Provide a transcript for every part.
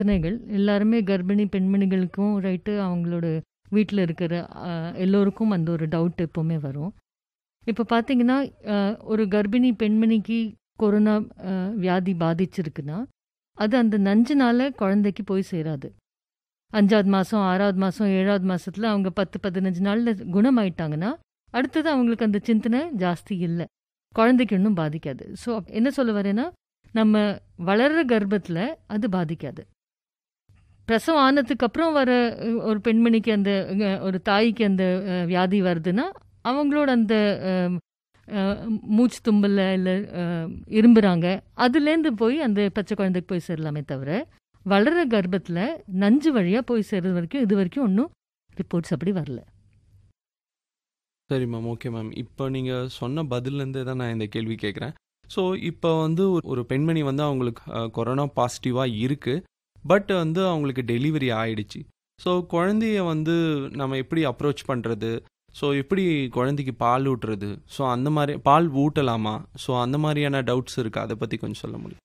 பிரச்சனைகள் எல்லாருமே கர்ப்பிணி பெண்மணிகளுக்கும் ரைட்டு, அவங்களோட வீட்டில் இருக்கிற எல்லோருக்கும் அந்த ஒரு டவுட் எப்போவுமே வரும். இப்போ பார்த்தீங்கன்னா, ஒரு கர்ப்பிணி பெண்மணிக்கு கொரோனா வியாதி பாதிச்சிருக்குன்னா, அது அந்த நஞ்சுனால குழந்தைக்கு போய் சேராது. 5வது மாதம், 6வது மாதம், 7வது மாதத்தில் அவங்க 10-15 நாளில் குணமாயிட்டாங்கன்னா, அடுத்தது அவங்களுக்கு அந்த சிந்தனை ஜாஸ்தி இல்லை. குழந்தைக்கு இன்னும் பாதிக்காது. ஸோ என்ன சொல்ல வரேன்னா, நம்ம வளர்ற கர்ப்பத்தில் அது பாதிக்காது. பிரசவம் ஆனதுக்கு அப்புறம் வர ஒரு பெண்மணிக்கு அந்த ஒரு தாய்க்கு அந்த வியாதி வருதுன்னா, அவங்களோட அந்த மூச்சு தும்பல்ல இல்லை இரும்புறாங்க, அதுலேருந்து போய் அந்த பச்சை குழந்தைக்கு போய் சேரலாமே தவிர, வளர்ற கர்ப்பத்தில் நஞ்சு வழியாக போய் சேர்றது வரைக்கும் இது வரைக்கும் ஒன்றும் ரிப்போர்ட்ஸ் அப்படி வரல. சரி மேம், ஓகே மேம். இப்போ நீங்கள் சொன்ன பதிலேருந்தே தான் நான் இந்த கேள்வி கேட்குறேன். ஸோ இப்போ வந்து ஒரு பெண்மணி வந்து அவங்களுக்கு கொரோனா பாசிட்டிவாக இருக்குது, பட் வந்து அவங்களுக்கு டெலிவரி ஆயிடுச்சு. ஸோ குழந்தைய வந்து நம்ம எப்படி அப்ரோச் பண்ணுறது, ஸோ எப்படி குழந்தைக்கு பால் ஊட்டுறது, ஸோ அந்த மாதிரி பால் ஊட்டலாமா, ஸோ அந்த மாதிரியான டவுட்ஸ் இருக்குது, அதை பற்றி கொஞ்சம் சொல்ல முடியும்?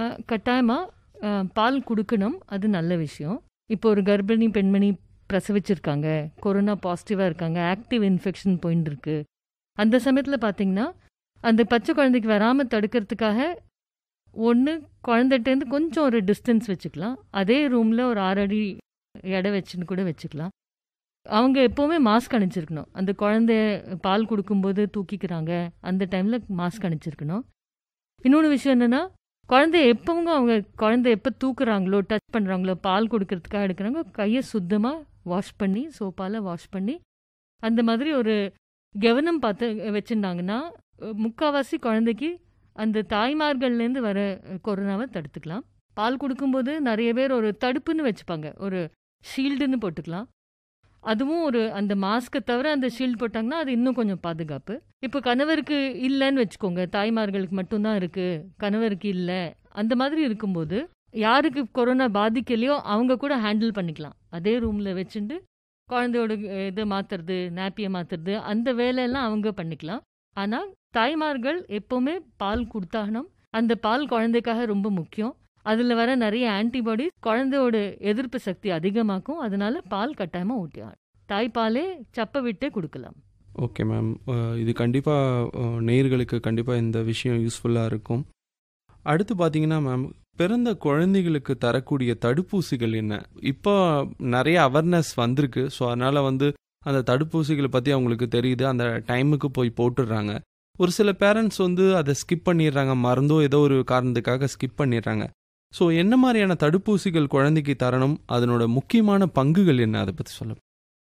கட்டாயமாக பால் கொடுக்கணும், அது நல்ல விஷயம். இப்போ ஒரு கர்ப்பிணி பெண்மணி பிரசவிச்சிருக்காங்க, கொரோனா பாசிட்டிவாக இருக்காங்க, ஆக்டிவ் இன்ஃபெக்ஷன் போயின்னு இருக்கு, அந்த சமயத்தில் பார்த்தீங்கன்னா அந்த பச்சை குழந்தைக்கு வராமல் தடுக்கிறதுக்காக ஒன்று குழந்தைகிட்டேருந்து கொஞ்சம் ஒரு டிஸ்டன்ஸ் வச்சுக்கலாம், அதே ரூமில் ஒரு 6 அடி எடை வச்சுன்னு கூட வச்சுக்கலாம். அவங்க எப்போவுமே மாஸ்க் அணிச்சிருக்கணும். அந்த குழந்தைய பால் கொடுக்கும்போது தூக்கிக்கிறாங்க, அந்த டைமில் மாஸ்க் அணிச்சிருக்கணும். இன்னொன்று விஷயம் என்னென்னா, குழந்தைய எப்பவும் அவங்க குழந்தை எப்போ தூக்குறாங்களோ, டச் பண்ணுறாங்களோ, பால் கொடுக்கறதுக்காக எடுக்கிறாங்க, கையை சுத்தமாக வாஷ் பண்ணி, சோப்பால் வாஷ் பண்ணி, அந்த மாதிரி ஒரு கவனம் பார்த்து வச்சுருந்தாங்கன்னா முக்கால்வாசி குழந்தைக்கு அந்த தாய்மார்கள்லேருந்து வர கொரோனாவை தடுத்துக்கலாம். பால் கொடுக்கும்போது நிறைய பேர் ஒரு தடுப்புன்னு வச்சுப்பாங்க, ஒரு ஷீல்டுன்னு போட்டுக்கலாம். அதுவும் ஒரு அந்த மாஸ்க்கை தவிர அந்த ஷீல்டு போட்டாங்கன்னா அது இன்னும் கொஞ்சம் பாதுகாப்பு. இப்போ கணவருக்கு இல்லைன்னு வச்சுக்கோங்க, தாய்மார்களுக்கு மட்டும்தான் இருக்குது, கணவருக்கு இல்லை, அந்த மாதிரி இருக்கும்போது யாருக்கு கொரோனா பாதிக்கலையோ அவங்க கூட ஹேண்டில் பண்ணிக்கலாம். அதே ரூமில் வச்சுட்டு குழந்தையோட இதை மாற்றுறது, நாப்பியை மாற்றுறது, அந்த வேலையெல்லாம் அவங்க பண்ணிக்கலாம். ஆனால் தாய்மார்கள் எப்போவுமே பால் கொடுத்தாகணும். அந்த பால் குழந்தைக்காக ரொம்ப முக்கியம். அதில் வர நிறைய ஆன்டிபாடிஸ் குழந்தையோட எதிர்ப்பு சக்தி அதிகமாக்கும். அதனால பால் கட்டாயமாக ஊட்டியாகும். தாய்ப்பாலே சப்பை விட்டே கொடுக்கலாம். ஓகே மேம், இது கண்டிப்பாக நேயர்களுக்கு கண்டிப்பாக இந்த விஷயம் யூஸ்ஃபுல்லாக இருக்கும். அடுத்து பார்த்தீங்கன்னா மேம், பிறந்த குழந்தைகளுக்கு தரக்கூடிய தடுப்பூசிகள் என்ன? இப்போ நிறைய அவேர்னஸ் வந்திருக்கு. ஸோ அதனால் வந்து அந்த தடுப்பூசிகளை பற்றி அவங்களுக்கு தெரியுது, அந்த டைமுக்கு போய் போட்டுடுறாங்க. ஒரு சில பேரண்ட்ஸ் வந்து அதை ஸ்கிப் பண்ணிடுறாங்க, மறந்தோ ஏதோ ஒரு காரணத்துக்காக ஸ்கிப் பண்ணிடுறாங்க. ஸோ என்ன மாதிரியான தடுப்பூசிகள் குழந்தைக்கு தரணும், அதனோட முக்கியமான பங்குகள் என்ன, அதை பற்றி சொல்ல?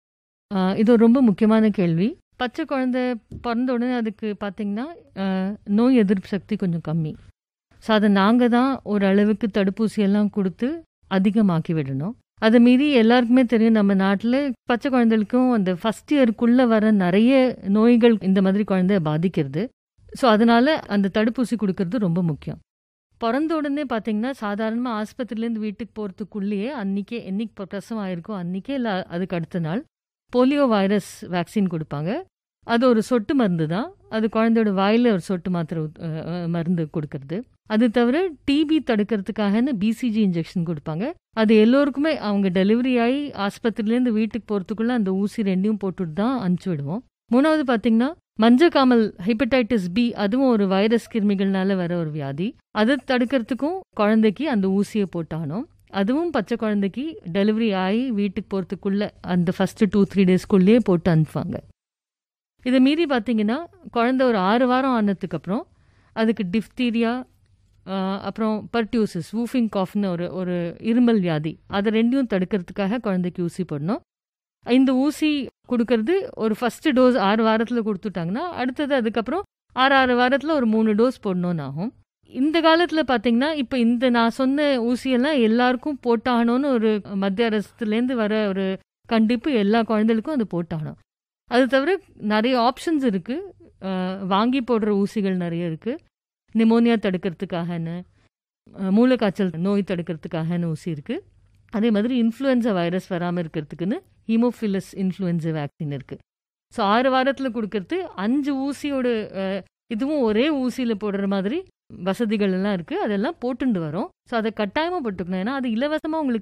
இது ரொம்ப முக்கியமான கேள்வி. பச்சை குழந்தை பிறந்த உடனே அதுக்கு பார்த்தீங்கன்னா நோய் எதிர்ப்பு சக்தி கொஞ்சம் கம்மி. ஸோ அதை நாங்கள் தான் ஓரளவுக்கு தடுப்பூசியெல்லாம் கொடுத்து அதிகமாக்கி விடணும். அதை மீறி எல்லாருக்குமே தெரியும், நம்ம நாட்டில் பச்சை குழந்தைகளுக்கும் அந்த ஃபஸ்ட் இயருக்குள்ளே வர நிறைய நோய்கள் இந்த மாதிரி குழந்தைய பாதிக்கிறது. ஸோ அதனால் அந்த தடுப்பூசி கொடுக்கறது ரொம்ப முக்கியம். பிறந்த உடனே பார்த்தீங்கன்னா சாதாரணமாக ஆஸ்பத்திரியிலேருந்து வீட்டுக்கு போகிறதுக்குள்ளேயே அன்றைக்கே என்னைக்கு பிரசவம் ஆயிருக்கோ அன்றைக்கே இல்லை அதுக்கு அடுத்த நாள் போலியோ வைரஸ் வேக்சின் கொடுப்பாங்க. அது ஒரு சொட்டு மருந்து தான், அது குழந்தையோட வாயில் ஒரு சொட்டு மாத்திரை மருந்து கொடுக்கறது. அது தவிர டிபி தடுக்கிறதுக்காகன்னு பிசிஜி இன்ஜெக்ஷன் கொடுப்பாங்க. அது எல்லோருக்குமே அவங்க டெலிவரி ஆகி ஆஸ்பத்திரியிலேருந்து வீட்டுக்கு போகிறதுக்குள்ளே அந்த ஊசி 2 போட்டுட்டு தான் அனுப்பிச்சி விடுவோம். 3வது பார்த்தீங்கன்னா மஞ்சக்காமல் ஹெப்படைட்டிஸ் பி, அதுவும் ஒரு வைரஸ் கிருமிகள்னால வர ஒரு வியாதி. அதை தடுக்கிறதுக்கும் குழந்தைக்கு அந்த ஊசியை போட்டானோம். அதுவும் பச்சை குழந்தைக்கு டெலிவரி ஆகி வீட்டுக்கு போகிறதுக்குள்ளே அந்த ஃபஸ்ட்டு 2-3 டேஸ்க்குள்ளேயே போட்டு அனுப்புவாங்க. இதை மீறி பார்த்தீங்கன்னா குழந்தை ஒரு 6 வாரம் ஆனதுக்கப்புறம் அதுக்கு டிஃப்தீரியா, அப்புறம் பர்டியூசிஸ், வூஃபிங் காஃப்னு ஒரு இருமல் வியாதி, அதை 2 தடுக்கிறதுக்காக குழந்தைக்கு ஊசி போடணும். இந்த ஊசி கொடுக்கறது ஒரு ஃபஸ்ட்டு டோஸ் 6 வாரத்தில் கொடுத்துட்டாங்கன்னா அடுத்தது அதுக்கப்புறம் 6 வாரத்தில் ஒரு 3 டோஸ் போடணும்னு ஆகும். இந்த காலத்தில் பார்த்தீங்கன்னா இப்போ இந்த நான் சொன்ன ஊசியெல்லாம் எல்லாருக்கும் போட்டாகணும்னு ஒரு மத்திய அரசுலேருந்து வர ஒரு கண்டிப்பு, எல்லா குழந்தைகளுக்கும் அது போட்டாகணும். அது தவிர நிறைய ஆப்ஷன்ஸ் இருக்குது, வாங்கி போடுற ஊசிகள் நிறைய இருக்குது. நிமோனியா தடுக்கிறதுக்காகன்னு, மூளைக்காய்ச்சல் நோய் தடுக்கிறதுக்காகன்னு ஊசி இருக்குது. அதே மாதிரி இன்ஃப்ளூயன்சா வைரஸ் வராமல் இருக்கிறதுக்குன்னு ஹீமோஃபிலஸ் இன்ஃப்ளூயன்சா வேக்சின் இருக்குது. ஸோ 6 வாரத்தில் கொடுக்கறது 5 ஊசியோட இதுவும் ஒரே ஊசியில் போடுற மாதிரி வசதிகள் எல்லாம் இருக்கு. அதெல்லாம் போட்டுண்டு வரோம். ஸோ அதை கட்டாயமா போட்டுக்கணும். ஏன்னா அது இலவசமா உங்களுக்கு